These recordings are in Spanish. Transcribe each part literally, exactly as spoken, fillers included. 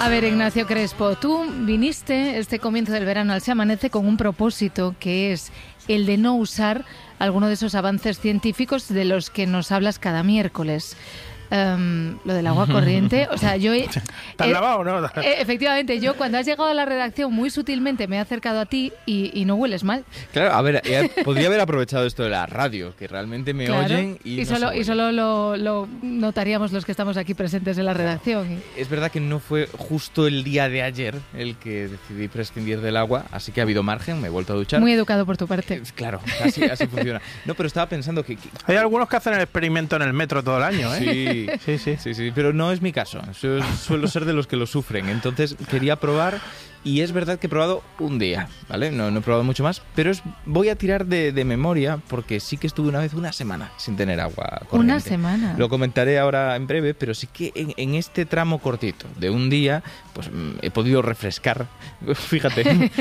A ver, Ignacio Crespo, tú viniste este comienzo del verano al Se Amanece con un propósito que es el de no usar alguno de esos avances científicos de los que nos hablas cada miércoles. Um, lo del agua corriente, o sea, yo he, ¿te has eh, lavado o no? Eh, efectivamente, yo cuando has llegado a la redacción muy sutilmente me he acercado a ti y, y no hueles mal. Claro, a ver, eh, podría haber aprovechado esto de la radio, que realmente me claro, oyen y, y no solo, y solo lo, lo notaríamos los que estamos aquí presentes en la redacción. Es verdad que no fue justo el día de ayer el que decidí prescindir del agua, así que ha habido margen, me he vuelto a duchar. Muy educado por tu parte. Eh, claro, así, así funciona. No, pero estaba pensando que, que... Hay algunos que hacen el experimento en el metro todo el año, ¿eh? Sí. Sí, sí, sí, sí, pero no es mi caso. Yo suelo ser de los que lo sufren. Entonces quería probar y es verdad que he probado un día, ¿vale? No, no he probado mucho más, pero es, voy a tirar de, de memoria porque sí que estuve una vez una semana sin tener agua corriente. Una semana. Lo comentaré ahora en breve, pero sí que en, en este tramo cortito de un día, pues he podido refrescar, fíjate,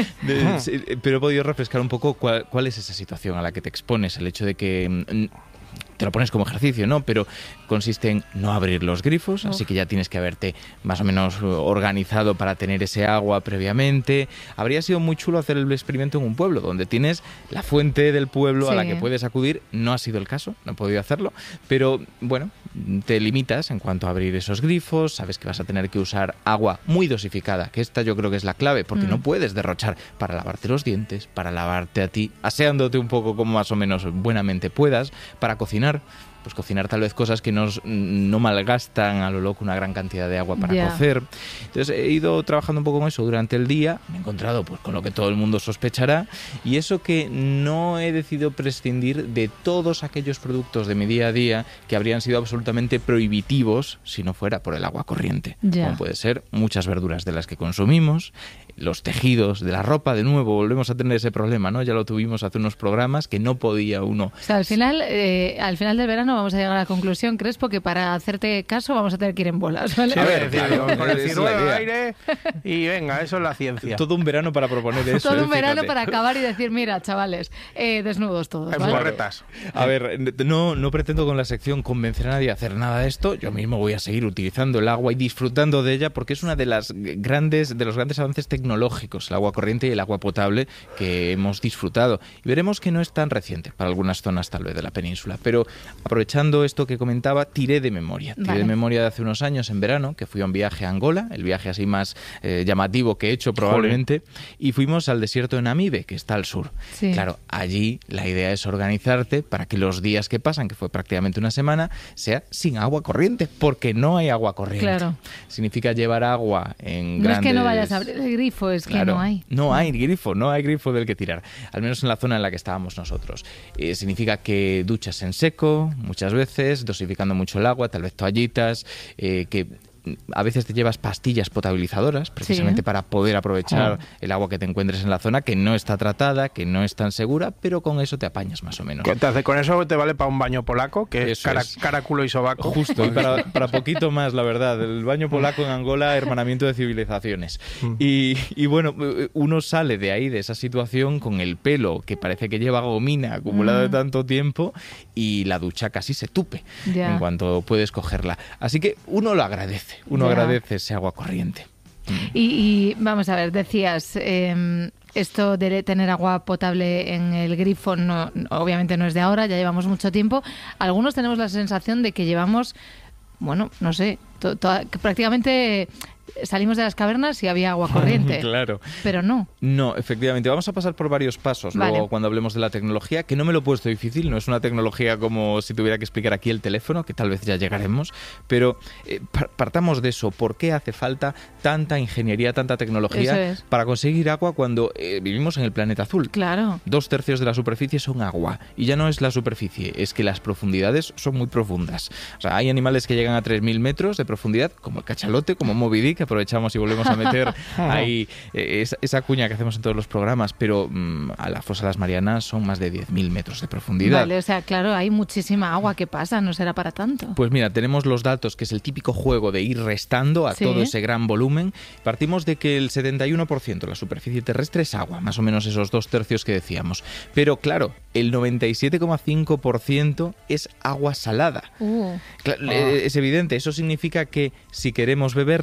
de, pero he podido refrescar un poco cuál, cuál es esa situación a la que te expones, el hecho de que... te lo pones como ejercicio, ¿no? Pero consiste en no abrir los grifos, Uf. así que ya tienes que haberte más o menos organizado para tener ese agua previamente. Habría sido muy chulo hacer el experimento en un pueblo, donde tienes la fuente del pueblo sí. a la que puedes acudir. No ha sido el caso, no he podido hacerlo, pero bueno, te limitas en cuanto a abrir esos grifos, sabes que vas a tener que usar agua muy dosificada, que esta yo creo que es la clave, porque mm. no puedes derrochar para lavarte los dientes, para lavarte a ti, aseándote un poco como más o menos buenamente puedas, para cocinar, pues cocinar tal vez cosas que nos, no malgastan a lo loco una gran cantidad de agua para yeah. cocer. Entonces he ido trabajando un poco con eso durante el día, me he encontrado pues con lo que todo el mundo sospechará, y eso que no he decidido prescindir de todos aquellos productos de mi día a día que habrían sido absolutamente prohibitivos si no fuera por el agua corriente. Yeah. Como puede ser muchas verduras de las que consumimos, los tejidos de la ropa, de nuevo volvemos a tener ese problema, ¿no? Ya lo tuvimos hace unos programas que no podía uno... O sea, al final, eh, al final del verano vamos a llegar a la conclusión, Crespo, que para hacerte caso vamos a tener que ir en bolas, ¿vale? Sí, a ver, claro, con el ciruelo al aire y venga, eso es la ciencia. Todo un verano para proponer eso. Todo un eh, verano fíjate. Para acabar y decir, mira, chavales, eh, desnudos todos, ¿vale? Borretas. A ver, no, no pretendo con la sección convencer a nadie a hacer nada de esto. Yo mismo voy a seguir utilizando el agua y disfrutando de ella porque es una de las grandes, de los grandes avances tecnológicos, el agua corriente y el agua potable que hemos disfrutado. Y veremos que no es tan reciente para algunas zonas tal vez de la península, pero aprovechando esto que comentaba, tiré de memoria. Tiré vale. de memoria de hace unos años en verano, que fui a un viaje a Angola, el viaje así más eh, llamativo que he hecho probablemente, Joder. y fuimos al desierto de Namibe, que está al sur. Sí. Claro, allí la idea es organizarte para que los días que pasan, que fue prácticamente una semana, sea sin agua corriente, porque no hay agua corriente. Claro. Significa llevar agua en no grandes... No es que no vayas a abrir el grifo, es claro, que no hay. No hay grifo, no hay grifo del que tirar, al menos en la zona en la que estábamos nosotros. Eh, significa que duchas en seco, muchas veces, dosificando mucho el agua, tal vez toallitas, eh, que a veces te llevas pastillas potabilizadoras precisamente sí. para poder aprovechar oh. el agua que te encuentres en la zona, que no está tratada, que no es tan segura, pero con eso te apañas más o menos. Entonces, con eso te vale para un baño polaco, que es cara, es cara, culo y sobaco. Justo, y para, para poquito más, la verdad. El baño polaco en Angola, hermanamiento de civilizaciones. Mm. Y, y bueno, uno sale de ahí, de esa situación, con el pelo que parece que lleva gomina acumulado mm. de tanto tiempo, y la ducha casi se tupe yeah. en cuanto puedes cogerla. Así que uno lo agradece. Uno yeah. agradece ese agua corriente. Y, y vamos a ver, decías, eh, esto de tener agua potable en el grifo no, obviamente no es de ahora, ya llevamos mucho tiempo. Algunos tenemos la sensación de que llevamos, bueno, no sé, to, to, que prácticamente... salimos de las cavernas y había agua corriente. Claro. Pero no. No, efectivamente. Vamos a pasar por varios pasos vale. luego cuando hablemos de la tecnología, que no me lo he puesto difícil, no es una tecnología como si tuviera que explicar aquí el teléfono, que tal vez ya llegaremos, pero eh, partamos de eso. ¿Por qué hace falta tanta ingeniería, tanta tecnología es. para conseguir agua cuando eh, vivimos en el planeta azul? Claro. Dos tercios de la superficie son agua. Y ya no es la superficie, es que las profundidades son muy profundas. O sea, hay animales que llegan a tres mil metros de profundidad, como el cachalote, como Moby Dick, que aprovechamos y volvemos a meter ahí eh, esa, esa cuña que hacemos en todos los programas, pero mmm, a la fosa de las Marianas son más de diez mil metros de profundidad. Vale, o sea, claro, hay muchísima agua que pasa, no será para tanto. Pues mira, tenemos los datos, que es el típico juego de ir restando a ¿Sí? todo ese gran volumen. Partimos de que el setenta y uno por ciento de la superficie terrestre es agua, más o menos esos dos tercios que decíamos. Pero claro, el noventa y siete coma cinco por ciento es agua salada. Uh. Claro, oh. Es evidente, eso significa que si queremos beberla,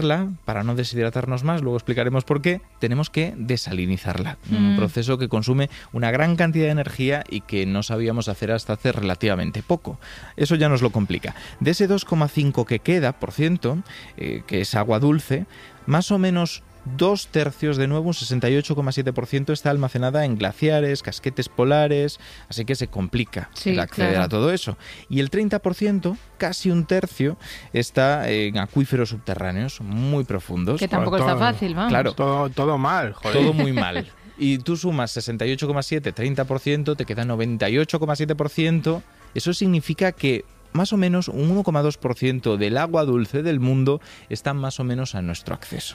para no deshidratarnos más, luego explicaremos por qué, tenemos que desalinizarla. Mm. Un proceso que consume una gran cantidad de energía y que no sabíamos hacer hasta hace relativamente poco. Eso ya nos lo complica. De ese dos coma cinco que queda, por ciento, eh, que es agua dulce, más o menos dos tercios, de nuevo, un sesenta y ocho coma siete por ciento, está almacenada en glaciares, casquetes polares, así que se complica sí, el acceder claro. a todo eso. Y el treinta por ciento, casi un tercio, está en acuíferos subterráneos muy profundos. Que tampoco todo, está fácil, vamos. Claro. Todo, todo mal, joder. Todo muy mal. Y tú sumas sesenta y ocho coma siete, treinta por ciento, te queda noventa y ocho coma siete por ciento. Eso significa que más o menos un uno coma dos por ciento del agua dulce del mundo está más o menos a nuestro acceso.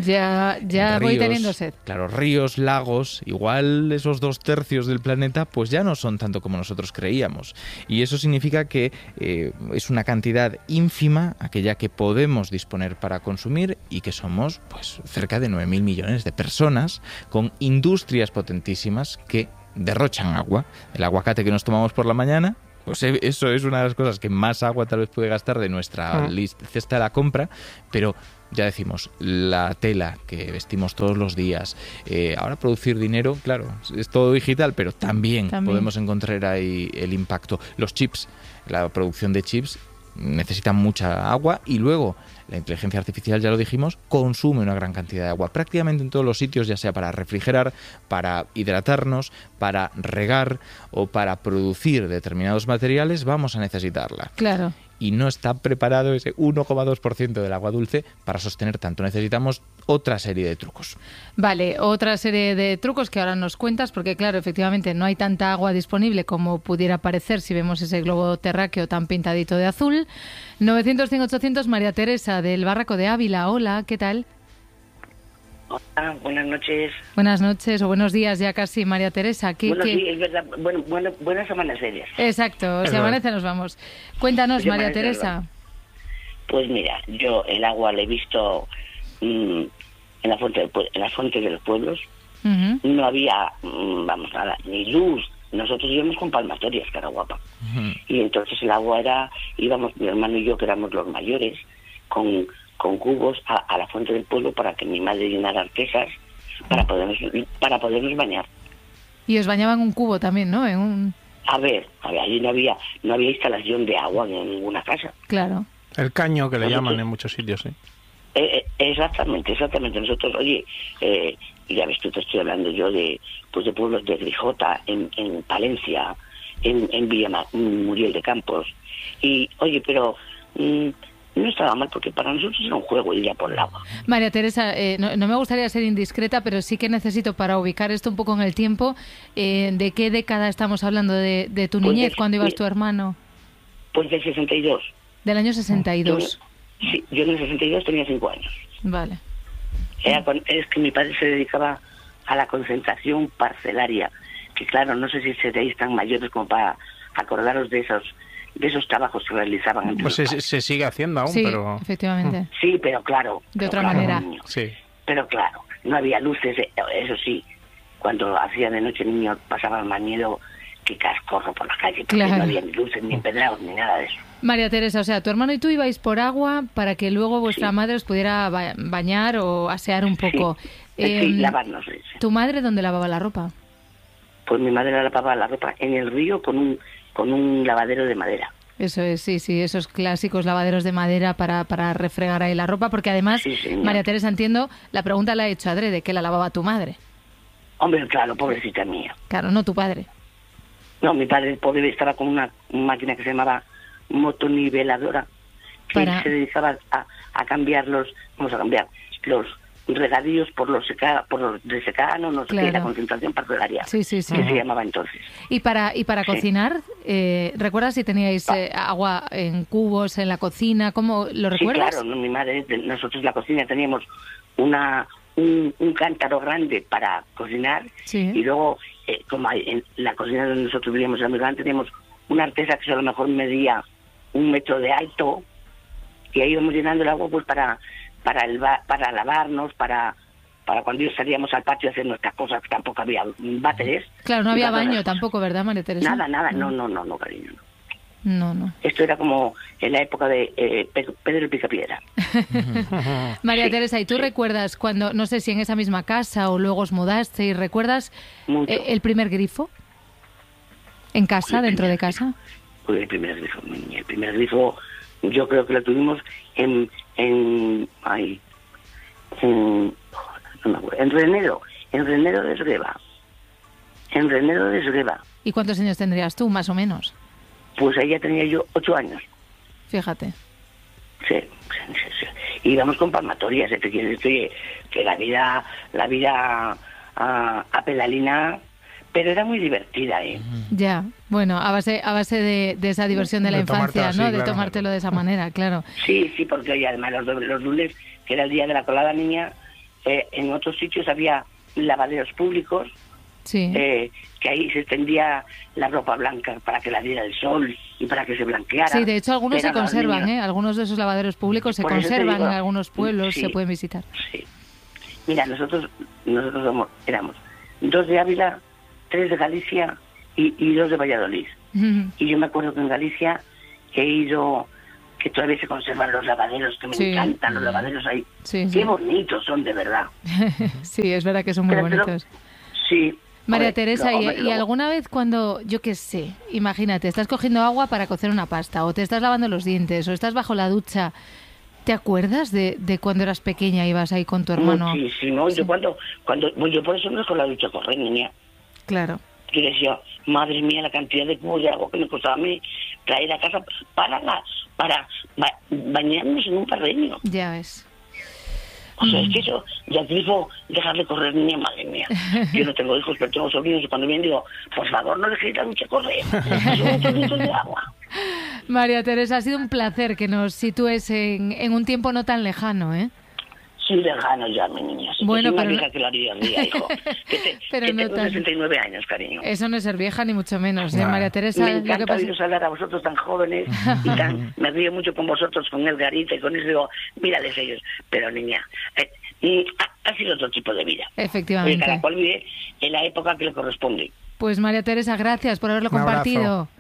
Ya, ya ríos, voy teniendo sed. Claro, ríos, lagos, igual esos dos tercios del planeta pues ya no son tanto como nosotros creíamos. Y eso significa que eh, es una cantidad ínfima, aquella que podemos disponer para consumir, y que somos pues cerca de nueve mil millones de personas con industrias potentísimas que derrochan agua. El aguacate que nos tomamos por la mañana, pues eso es una de las cosas que más agua tal vez puede gastar de nuestra mm. lista, cesta de la compra, pero ya decimos, la tela que vestimos todos los días, eh, ahora producir dinero, claro, es todo digital, pero también, también podemos encontrar ahí el impacto. Los chips, la producción de chips necesita mucha agua, y luego la inteligencia artificial, ya lo dijimos, consume una gran cantidad de agua. Prácticamente en todos los sitios, ya sea para refrigerar, para hidratarnos, para regar o para producir determinados materiales, vamos a necesitarla. Claro. Y no está preparado ese uno coma dos por ciento del agua dulce para sostener tanto. Necesitamos otra serie de trucos. Vale, otra serie de trucos que ahora nos cuentas, porque claro, efectivamente no hay tanta agua disponible como pudiera parecer si vemos ese globo terráqueo tan pintadito de azul. novecientos cinco ochocientos, María Teresa del Barraco de Ávila. Hola, ¿qué tal? Hola, buenas noches. Buenas noches o buenos días ya casi, María Teresa. ¿Qué, bueno, qué... sí, es verdad. Bueno, bueno, buenas amaneceres. Exacto, si amanece nos vamos. Cuéntanos, pues María Teresa. Pues mira, yo el agua la he visto mmm, en la fuente del, en las fuentes de los pueblos. Uh-huh. No había, mmm, vamos, nada, ni luz. Nosotros íbamos con palmatorias, cara guapa. Uh-huh. Y entonces el agua era, íbamos mi hermano y yo, que éramos los mayores, con... con cubos a, a la fuente del pueblo para que mi madre llenara artesas para podernos para podernos bañar. Y os bañaban un cubo también, ¿no? En un... A ver, a ver, allí no había no había instalación de agua en ninguna casa. Claro. El caño que le Nosotros, llaman en muchos sitios, sí. Eh, eh, exactamente, exactamente. Nosotros, oye, eh, ya ves tú, te estoy hablando yo de pues de pueblos de Grijota, en, en Palencia, en, en Villa Muriel de Campos. Y, oye, pero... Mmm, no estaba mal, porque para nosotros era un juego ir a por el agua. María Teresa, eh, no, no me gustaría ser indiscreta, pero sí que necesito, para ubicar esto un poco en el tiempo, eh, ¿de qué década estamos hablando de, de tu pues niñez, de, cuando ibas de, tu hermano? Pues del sesenta y dos. Del año sesenta y dos. Yo, sí, yo en el sesenta y dos tenía cinco años. Vale. Era con, es que mi padre se dedicaba a la concentración parcelaria, que claro, no sé si seréis tan mayores como para acordaros de esos de esos trabajos que realizaban. Pues se, se sigue haciendo aún, sí, pero... efectivamente. Sí, pero claro. De pero otra claro, manera. Niño. Sí. Pero claro, no había luces, eso sí. Cuando hacía de noche el niño pasaba más miedo que cascorro por la calle, porque claro. No había ni luces, ni empedrados, ni nada de eso. María Teresa, o sea, tu hermano y tú ibais por agua para que luego vuestra sí. madre os pudiera ba- bañar o asear un poco. Sí, eh, sí lavarnos. Sí. ¿Tu madre dónde lavaba la ropa? Pues mi madre lavaba la ropa en el río con un con un lavadero de madera. Eso es, sí, sí, esos clásicos lavaderos de madera para, para refregar ahí la ropa, porque además, sí, María Teresa, entiendo, la pregunta la ha hecho adrede, ¿que la lavaba tu madre? Hombre, claro, pobrecita mía. Claro, no tu padre. No, mi padre, el pobre, estaba con una máquina que se llamaba motoniveladora, que para... se dedicaba a, a cambiar los, vamos a cambiar, los regadíos por los seca, por los de secano, no sé claro. qué, la concentración parcelaria, sí, sí, sí. que uh-huh. se llamaba entonces. Y para y para sí. cocinar, eh, ¿recuerdas si teníais eh, agua en cubos en la cocina? ¿Cómo lo recuerdas? Sí, claro, mi madre, nosotros en la cocina teníamos una un, un cántaro grande para cocinar sí. y luego, eh, como en la cocina donde nosotros vivíamos en Milán, teníamos una artesa que a lo mejor medía un metro de alto y ahí íbamos llenando el agua pues para para el ba- para lavarnos, para para cuando salíamos al patio a hacer nuestras cosas, que tampoco había váteres. Claro, no había baño tampoco, ¿verdad, María Teresa? Nada, nada, no, no, no, no, cariño. No. No, no. Esto era como en la época de eh, Pedro el Picapiedra. María Sí, Teresa, ¿y tú sí. recuerdas cuando, no sé si en esa misma casa o luego os mudaste, y recuerdas Mucho. eh, el primer grifo? ¿En casa, El dentro primer de casa? Pues el primer grifo, mi niña, el primer grifo, yo creo que lo tuvimos en, en, ay, en, no me acuerdo, en Renero, en Renero de Esgueva, en Renero de Esgueva. ¿Y cuántos años tendrías tú, más o menos? Pues ahí ya tenía yo ocho años. Fíjate. Sí, sí, sí, sí. Íbamos con palmatorias, te quiero decir que la vida, la vida a, a pedalina, pero era muy divertida, ¿eh? Ya, bueno, a base, a base de, de esa diversión de la De infancia, tomártelo ¿no? así, De claro. tomártelo de esa manera, claro. Sí, sí, porque hoy además los, doble- los lunes, que era el día de la colada niña, eh, en otros sitios había lavaderos públicos, Sí. eh, que ahí se extendía la ropa blanca para que la diera el sol y para que se blanqueara. Sí, de hecho algunos se Eran las conservan, niñas. ¿eh? Algunos de esos lavaderos públicos se Por eso te conservan digo, en algunos pueblos, sí. se pueden visitar. Sí. Mira, nosotros nosotros somos, éramos dos de Ávila, tres de Galicia y, y dos de Valladolid. Y yo me acuerdo que en Galicia he ido, que todavía se conservan los lavaderos, que me Sí. encantan los lavaderos ahí. Sí, Qué sí. bonitos son, de verdad. Sí, es verdad que son muy Pero- pero- bonitos. Sí. María Hombre, Teresa, no, ¿y, hombre, y luego- alguna vez cuando, yo qué sé, imagínate, estás cogiendo agua para cocer una pasta, o te estás lavando los dientes, o estás bajo la ducha, ¿te acuerdas de, de cuando eras pequeña y ibas ahí con tu hermano? Muchísimo. Sí. Yo cuando, cuando, bueno, yo por eso no dejo la ducha correr, niña. Claro. Yo decía, madre mía, la cantidad de cubos de agua que me costaba a mí traer a casa para la, para ba- bañarnos en un parreño. Ya ves. O sea, Mm. es que eso, ya digo, dejarle correr, niña, madre mía. Yo no tengo hijos, pero tengo sobrinos y cuando vienen digo, por favor, no dejéis la ducha correr. Son muchos litros de agua. María Teresa, ha sido un placer que nos sitúes en, en un tiempo no tan lejano, ¿eh? Sí, lejano ya, mi niña. Sí, Bueno, que soy una pero vieja no- que la haría el día, hijo. Que, te, Pero que no tengo tan- sesenta y nueve años, cariño. Eso no es ser vieja ni mucho menos, ¿eh? Nah. María Teresa, Me lo que encanta pasa... oíros hablar a vosotros tan jóvenes y tan, me río mucho con vosotros, con Edgarita y con eso, digo, mírales ellos. Pero niña, eh, y ha, ha sido otro tipo de vida. Oye, Efectivamente. cada cual vive en la época que le corresponde. Pues María Teresa, gracias por haberlo Un abrazo. compartido.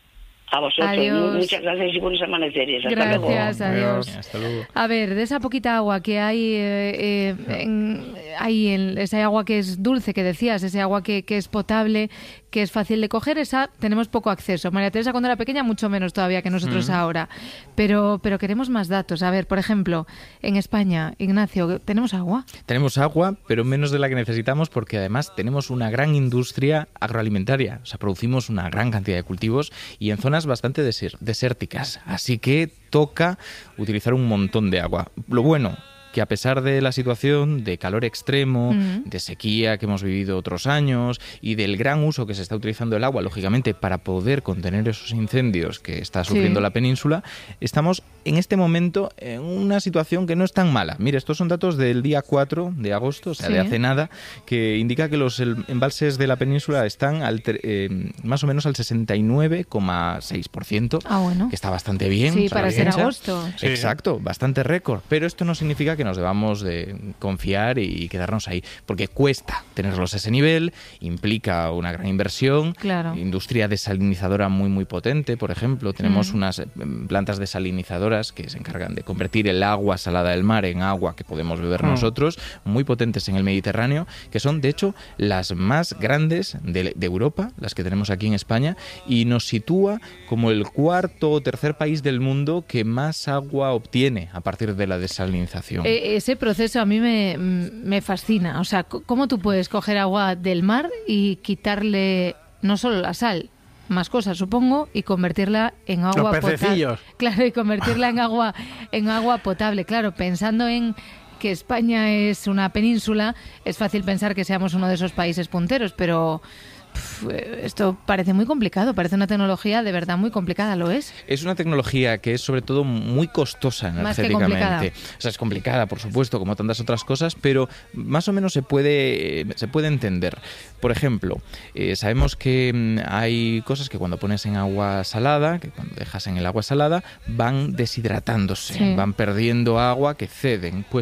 A vosotros, Adiós. muchas gracias y buenos amaneceres. Hasta luego. Gracias, adiós. Adiós. Hasta luego. A ver, de esa poquita agua que hay, eh, eh, en, hay en, esa agua que es dulce, que decías, ese agua que, que es potable, que es fácil de coger, esa tenemos poco acceso. María Teresa cuando era pequeña mucho menos todavía que nosotros ahora. Pero, pero queremos más datos. A ver, por ejemplo, en España, Ignacio, ¿tenemos agua? Tenemos agua, pero menos de la que necesitamos porque además tenemos una gran industria agroalimentaria. O sea, producimos una gran cantidad de cultivos y en zonas bastante deser- desérticas. Así que toca utilizar un montón de agua. Lo bueno, que a pesar de la situación de calor extremo, Mm. de sequía que hemos vivido otros años y del gran uso que se está utilizando el agua, lógicamente, para poder contener esos incendios que está sufriendo Sí. la península, estamos en este momento en una situación que no es tan mala. Mire, estos son datos del día cuatro de agosto, o sea, Sí. de hace nada, que indica que los el- embalses de la península están al tre- eh, más o menos al sesenta y nueve coma seis por ciento, Ah, bueno. que está bastante bien. Sí, o sea, para bien ser hecha. agosto. Sí. Exacto, bastante récord. Pero esto no significa que nos debamos de confiar y quedarnos ahí, porque cuesta tenerlos a ese nivel, implica una gran inversión, Claro. industria desalinizadora muy muy potente, por ejemplo, tenemos Mm. unas eh, plantas desalinizadoras que se encargan de convertir el agua salada del mar en agua que podemos beber Mm. nosotros, muy potentes en el Mediterráneo, que son de hecho las más grandes de, de Europa, las que tenemos aquí en España, y nos sitúa como el cuarto o tercer país del mundo que más agua obtiene a partir de la desalinización. Eh, ese proceso a mí me, me fascina. O sea, c- ¿cómo tú puedes coger agua del mar y quitarle no solo la sal, más cosas, supongo, y convertirla en agua potable? pececillos. Claro, y convertirla en agua, en agua potable. Claro, pensando en que España es una península, es fácil pensar que seamos uno de esos países punteros, pero pf, esto parece muy complicado, parece una tecnología de verdad muy complicada, ¿lo es? Es una tecnología que es sobre todo muy costosa Más que energéticamente. O sea, es complicada, por supuesto, como tantas otras cosas, pero más o menos se puede, se puede entender. Por ejemplo, eh, sabemos que mm, hay cosas que cuando pones en agua salada, que cuando dejas en el agua salada, van deshidratándose, Sí. van perdiendo agua, que ceden. Pues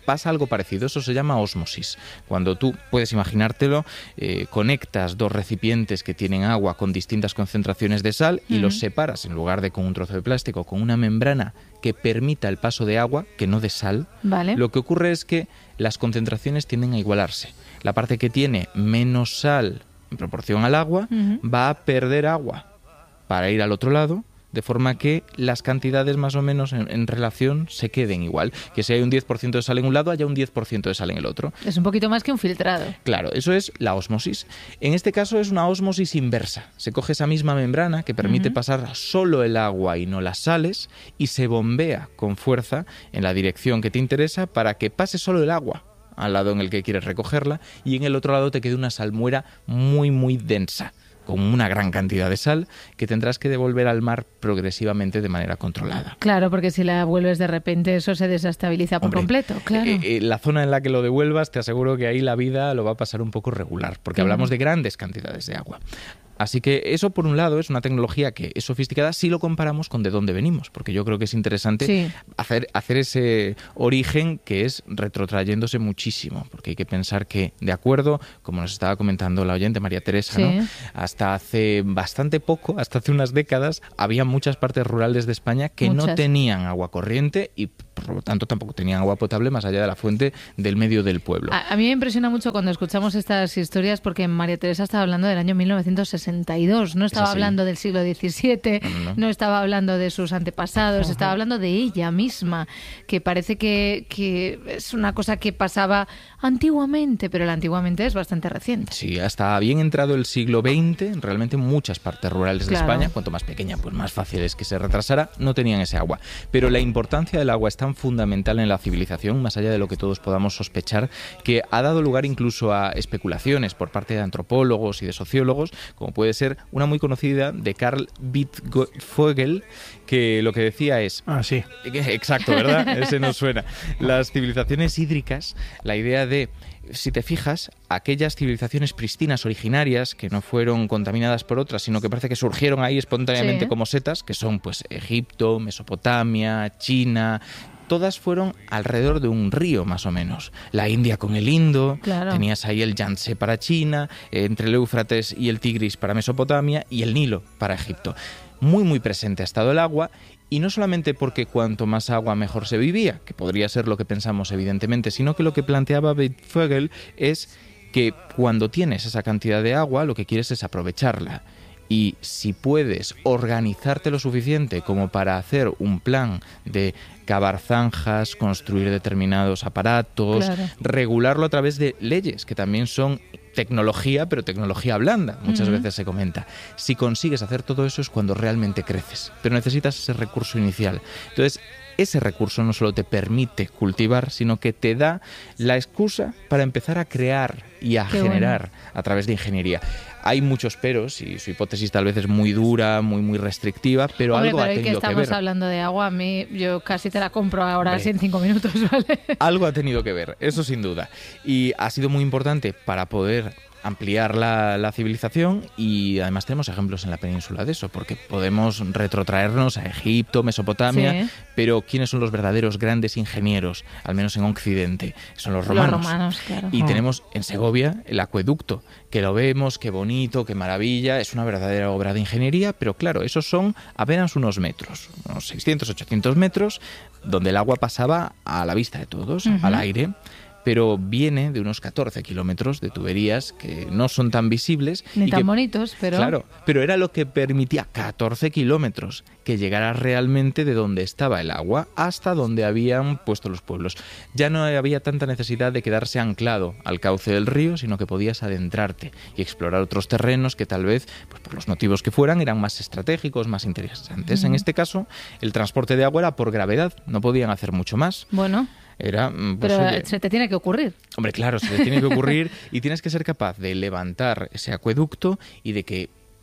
pasa algo parecido, eso se llama ósmosis. Cuando tú, puedes imaginártelo, eh, conectas dos recipientes que tienen agua con distintas concentraciones de sal y uh-huh. los separas, en lugar de con un trozo de plástico, con una membrana que permita el paso de agua, que no de sal, vale. lo que ocurre es que las concentraciones tienden a igualarse. La parte que tiene menos sal en proporción al agua uh-huh. va a perder agua para ir al otro lado, de forma que las cantidades más o menos en, en relación se queden igual. Que si hay un diez por ciento de sal en un lado, haya un diez por ciento de sal en el otro. Es un poquito más que un filtrado. Claro, eso es la ósmosis. En este caso es una ósmosis inversa. Se coge esa misma membrana que permite uh-huh. pasar solo el agua y no las sales y se bombea con fuerza en la dirección que te interesa para que pase solo el agua al lado en el que quieres recogerla y en el otro lado te quede una salmuera muy, muy densa, con una gran cantidad de sal que tendrás que devolver al mar progresivamente de manera controlada. Claro, porque si la vuelves de repente eso se desestabiliza por Hombre, completo. Claro. Eh, eh, la zona en la que lo devuelvas, te aseguro que ahí la vida lo va a pasar un poco regular, porque uh-huh. hablamos de grandes cantidades de agua. Así que eso, por un lado, es una tecnología que es sofisticada si lo comparamos con de dónde venimos, porque yo creo que es interesante sí. hacer, hacer ese origen que es retrotrayéndose muchísimo, porque hay que pensar que, de acuerdo, como nos estaba comentando la oyente María Teresa, sí. ¿no? Hasta hace bastante poco, hasta hace unas décadas, había muchas partes rurales de España que muchas. no tenían agua corriente y, por lo tanto, tampoco tenían agua potable más allá de la fuente del medio del pueblo. A, a mí me impresiona mucho cuando escuchamos estas historias, porque María Teresa estaba hablando del año mil novecientos sesenta y dos, no estaba hablando del siglo diecisiete, no, no, no. no estaba hablando de sus antepasados, uh-huh. estaba hablando de ella misma, que parece que, que es una cosa que pasaba antiguamente, pero el antiguamente es bastante reciente. Sí, hasta bien entrado el siglo veinte, realmente muchas partes rurales claro. de España, cuanto más pequeña, pues más fácil es que se retrasara, no tenían ese agua. Pero la importancia del agua es tan fundamental en la civilización, más allá de lo que todos podamos sospechar, que ha dado lugar incluso a especulaciones por parte de antropólogos y de sociólogos, como puede ser una muy conocida de Karl Wittfogel, que lo que decía es... Ah, sí. Exacto, ¿verdad? Ese nos suena. Las civilizaciones hídricas, la idea de... Si te fijas, aquellas civilizaciones pristinas originarias que no fueron contaminadas por otras, sino que parece que surgieron ahí espontáneamente sí. como setas, que son pues Egipto, Mesopotamia, China... Todas fueron alrededor de un río, más o menos. La India con el Indo, claro. tenías ahí el Yangtze para China, entre el Éufrates y el Tigris para Mesopotamia y el Nilo para Egipto. Muy, muy presente ha estado el agua, y no solamente porque cuanto más agua mejor se vivía, que podría ser lo que pensamos evidentemente, sino que lo que planteaba Wittfogel es que cuando tienes esa cantidad de agua, lo que quieres es aprovecharla. Y si puedes organizarte lo suficiente como para hacer un plan de cavar zanjas, construir determinados aparatos, claro. regularlo a través de leyes, que también son tecnología, pero tecnología blanda, muchas uh-huh. veces se comenta. Si consigues hacer todo eso es cuando realmente creces, pero necesitas ese recurso inicial. Entonces, ese recurso no solo te permite cultivar, sino que te da la excusa para empezar a crear y a Qué generar bueno. a través de ingeniería. Hay muchos peros y su hipótesis tal vez es muy dura, muy muy restrictiva, pero Hombre, algo pero ha tenido que, que ver. ver. Estamos hablando de agua, a mí yo casi te la compro ahora así en cinco minutos, ¿vale? Algo ha tenido que ver, eso sin duda. Y ha sido muy importante para poder ampliar la, la civilización, y además tenemos ejemplos en la península de eso, porque podemos retrotraernos a Egipto, Mesopotamia, sí. pero ¿quiénes son los verdaderos grandes ingenieros, al menos en Occidente? Son los romanos. Los romanos, claro. Y oh. tenemos en Segovia el acueducto, que lo vemos, qué bonito, qué maravilla, es una verdadera obra de ingeniería, pero claro, esos son apenas unos metros, unos seiscientos, ochocientos metros, donde el agua pasaba a la vista de todos, uh-huh. al aire, pero viene de unos catorce kilómetros de tuberías que no son tan visibles. Ni y tan que, bonitos, pero... Claro, pero era lo que permitía catorce kilómetros, que llegara realmente de donde estaba el agua hasta donde habían puesto los pueblos. Ya no había tanta necesidad de quedarse anclado al cauce del río, sino que podías adentrarte y explorar otros terrenos que tal vez, pues por los motivos que fueran, eran más estratégicos, más interesantes. Uh-huh. En este caso, el transporte de agua era por gravedad, no podían hacer mucho más. Bueno... Era, pues, pero oye, se te tiene que ocurrir. Hombre, claro, se te tiene que ocurrir y tienes que ser capaz de levantar ese acueducto y de que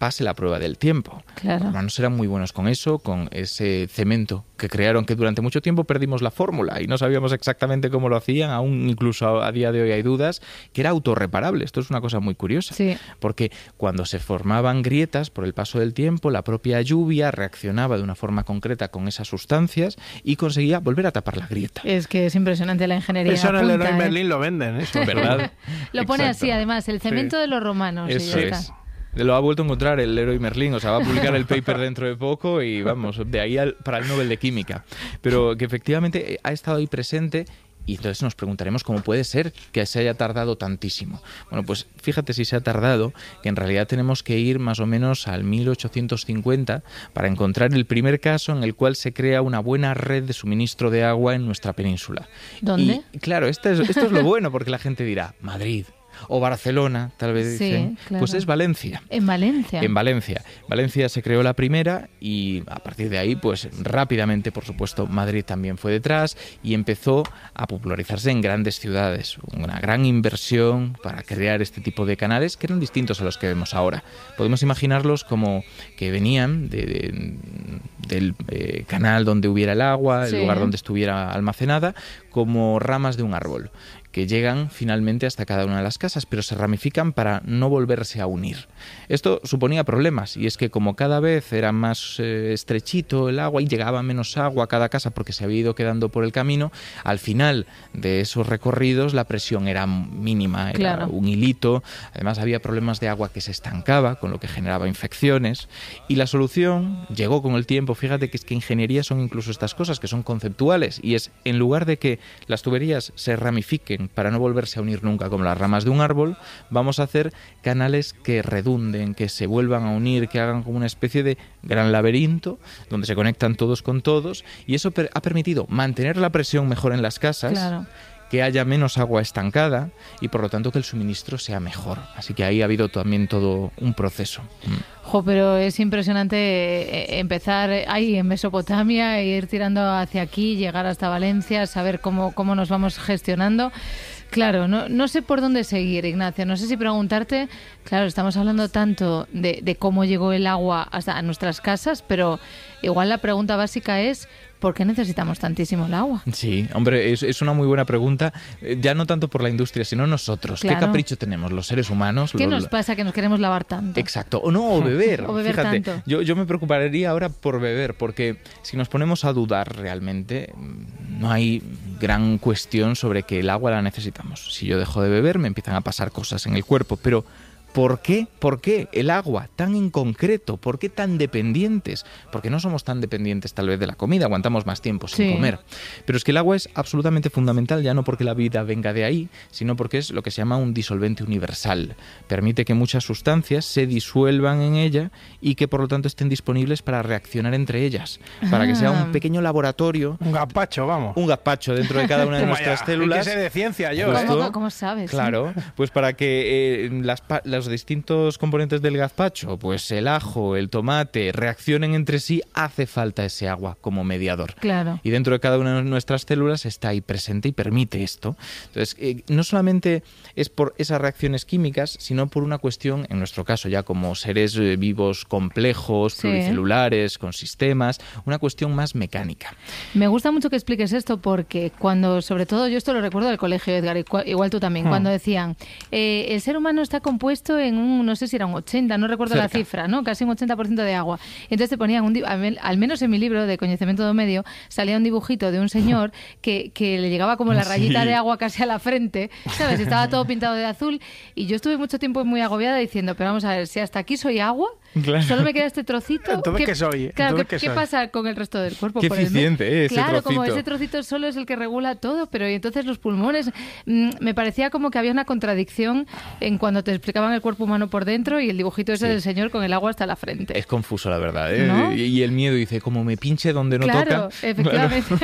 pase la prueba del tiempo. Claro. Los romanos eran muy buenos con eso, con ese cemento que crearon, que durante mucho tiempo perdimos la fórmula y no sabíamos exactamente cómo lo hacían, aún incluso a, a día de hoy hay dudas, que era autorreparable. Esto es una cosa muy curiosa, sí. porque cuando se formaban grietas por el paso del tiempo, la propia lluvia reaccionaba de una forma concreta con esas sustancias y conseguía volver a tapar la grieta. Es que es impresionante la ingeniería. Eso en el punta, Leroy ¿eh? Merlin lo venden, eso. ¿Verdad? Lo pone Exacto. así, además, el cemento Sí. de los romanos. Eso y ya es. está. Lo ha vuelto a encontrar el Leroy Merlin, o sea, va a publicar el paper dentro de poco y vamos, de ahí al, para el Nobel de Química. Pero que efectivamente ha estado ahí presente. Y entonces nos preguntaremos cómo puede ser que se haya tardado tantísimo. Bueno, pues fíjate si se ha tardado, que en realidad tenemos que ir más o menos al mil ochocientos cincuenta para encontrar el primer caso en el cual se crea una buena red de suministro de agua en nuestra península. ¿Dónde? Y claro, esto es, esto es lo bueno, porque la gente dirá, Madrid o Barcelona, tal vez Sí, dicen, claro. pues es Valencia. En Valencia. En Valencia. Valencia se creó la primera y a partir de ahí, pues rápidamente, por supuesto, Madrid también fue detrás y empezó a popularizarse en grandes ciudades. Una gran inversión para crear este tipo de canales que eran distintos a los que vemos ahora. Podemos imaginarlos como que venían de, de, del eh, canal donde hubiera el agua, Sí. el lugar donde estuviera almacenada, como ramas de un árbol, que llegan finalmente hasta cada una de las casas, pero se ramifican para no volverse a unir. Esto suponía problemas, y es que como cada vez era más eh, estrechito el agua y llegaba menos agua a cada casa porque se había ido quedando por el camino, al final de esos recorridos la presión era mínima, era Claro. un hilito, además había problemas de agua que se estancaba, con lo que generaba infecciones, y la solución llegó con el tiempo. Fíjate que es que ingeniería son incluso estas cosas que son conceptuales, y es, en lugar de que las tuberías se ramifiquen para no volverse a unir nunca como las ramas de un árbol, vamos a hacer canales que redunden, que se vuelvan a unir, que hagan como una especie de gran laberinto donde se conectan todos con todos, y eso per- ha permitido mantener la presión mejor en las casas, Claro. que haya menos agua estancada y por lo tanto que el suministro sea mejor. Así que ahí ha habido también todo un proceso. Jo, pero es impresionante eh, empezar ahí en Mesopotamia e ir tirando hacia aquí, llegar hasta Valencia, saber cómo, cómo nos vamos gestionando. Claro, no, no sé por dónde seguir, Ignacio. No sé si preguntarte, claro, estamos hablando tanto de, de cómo llegó el agua hasta nuestras casas, pero igual la pregunta básica es, ¿por qué necesitamos tantísimo el agua? Sí, hombre, es, es una muy buena pregunta, eh, ya no tanto por la industria, sino nosotros. Claro. ¿Qué capricho tenemos los seres humanos? ¿Qué Lo- nos pasa que nos queremos lavar tanto? Exacto, o no, o beber. O beber Fíjate, tanto. Yo, yo me preocuparía ahora por beber, porque si nos ponemos a dudar realmente, no hay gran cuestión sobre que el agua la necesitamos. Si yo dejo de beber, me empiezan a pasar cosas en el cuerpo, pero ¿por qué? ¿Por qué el agua tan en concreto? ¿Por qué tan dependientes? Porque no somos tan dependientes tal vez de la comida, aguantamos más tiempo sin Sí. comer. Pero es que el agua es absolutamente fundamental, ya no porque la vida venga de ahí, sino porque es lo que se llama un disolvente universal. Permite que muchas sustancias se disuelvan en ella y que por lo tanto estén disponibles para reaccionar entre ellas, para que sea Ah. un pequeño laboratorio, Un gazpacho, vamos. un gazpacho dentro de cada una de Toma nuestras ya, células. hay que ser de ciencia yo, Justo. ¿eh? ¿Cómo, cómo sabes? Claro, pues para que eh, las, pa- los distintos componentes del gazpacho, pues el ajo, el tomate, reaccionen entre sí, hace falta ese agua como mediador. Claro. Y dentro de cada una de nuestras células está ahí presente y permite esto. Entonces, eh, no solamente es por esas reacciones químicas, sino por una cuestión, en nuestro caso ya como seres eh, vivos complejos, Sí. pluricelulares, con sistemas, una cuestión más mecánica. Me gusta mucho que expliques esto porque cuando, sobre todo, yo esto lo recuerdo del colegio, Edgar, igual, igual tú también, Hmm. cuando decían, eh, el ser humano está compuesto en un, no sé si era un ochenta, no recuerdo la Cerca. cifra, ¿no? Casi un ochenta por ciento de agua. Entonces te ponían, un, di- al al menos en mi libro de Conocimiento do Medio, salía un dibujito de un señor que, que le llegaba como la rayita Sí. de agua casi a la frente, ¿sabes? Estaba todo pintado de azul y yo estuve mucho tiempo muy agobiada diciendo, pero vamos a ver, si hasta aquí soy agua, Claro. solo me queda este trocito. Entonces, ¿qué soy? Claro, Entonces, ¿qué, ¿qué qué soy? pasa con el resto del cuerpo? Qué Por el me- eficiente, ¿eh? Ese Claro, como trocito. ese trocito solo es el que regula todo, pero y entonces los pulmones, mm, me parecía como que había una contradicción en cuando te explicaban el cuerpo humano por dentro y el dibujito ese Sí. del señor con el agua hasta la frente. Es confuso, la verdad, ¿eh? ¿No? Y, y el miedo dice, como me pinche donde no claro, toca. efectivamente.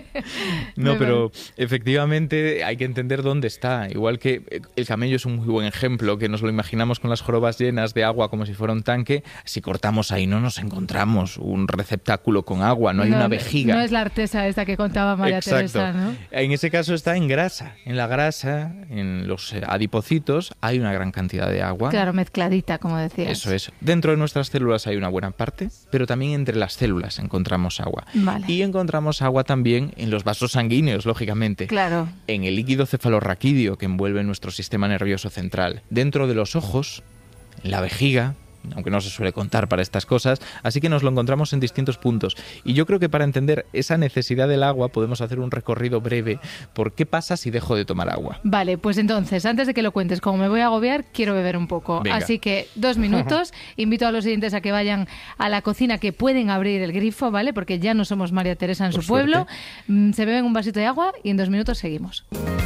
No, Me pero efectivamente hay que entender dónde está. Igual que el camello es un muy buen ejemplo, que nos lo imaginamos con las jorobas llenas de agua como si fuera un tanque, que si cortamos ahí no nos encontramos un receptáculo con agua, no hay no, una vejiga. No es la artesa esta que contaba María Exacto. Teresa, ¿no? En ese caso está en grasa. En la grasa, en los adipocitos, hay una gran cantidad de agua. Claro, mezcladita, como decías. Eso es. Dentro de nuestras células hay una buena parte, pero también entre las células encontramos agua. Vale. Y encontramos agua también en los vasos sanguíneos, lógicamente. Claro. En el líquido cefalorraquídeo que envuelve nuestro sistema nervioso central. Dentro de los ojos, en la vejiga, aunque no se suele contar para estas cosas, así que nos lo encontramos en distintos puntos. Y yo creo que para entender esa necesidad del agua podemos hacer un recorrido breve por qué pasa si dejo de tomar agua. Vale, pues entonces, antes de que lo cuentes, como me voy a agobiar, quiero beber un poco. Venga. Así que dos minutos, invito a los oyentes a que vayan a la cocina, que pueden abrir el grifo, ¿vale? Porque ya no somos María Teresa en Por su pueblo. suerte. Se beben un vasito de agua y en dos minutos seguimos.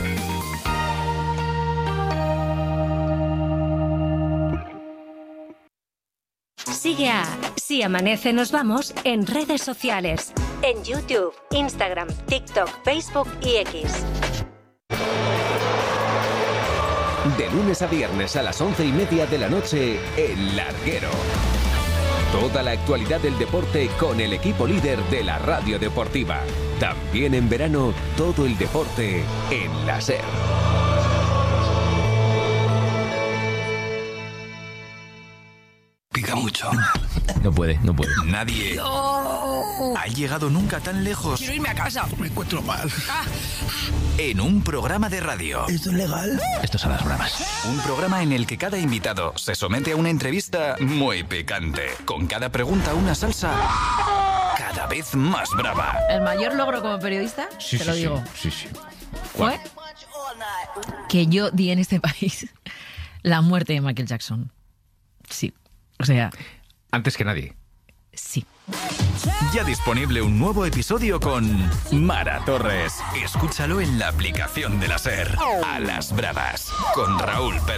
Sigue a Si Amanece Nos Vamos en redes sociales. En YouTube, Instagram, TikTok, Facebook y X. De lunes a viernes a las once y media de la noche, El Larguero. Toda la actualidad del deporte con el equipo líder de la radio deportiva. También en verano, todo el deporte en la SER. Pica mucho. No puede, no puede. Nadie No. ha llegado nunca tan lejos. Quiero irme a casa. Me encuentro mal. Ah. En un programa de radio. ¿Esto es legal? Estos son las bromas. Un programa en el que cada invitado se somete a una entrevista muy picante. Con cada pregunta una salsa cada vez más brava. El mayor logro como periodista, Sí, te sí, lo sí. digo, Sí, sí. fue que yo di en este país la muerte de Michael Jackson. Sí. O sea, Antes que nadie. sí. Ya disponible un nuevo episodio con Mara Torres. Escúchalo en la aplicación de la SER. A las bravas. Con Raúl Pérez.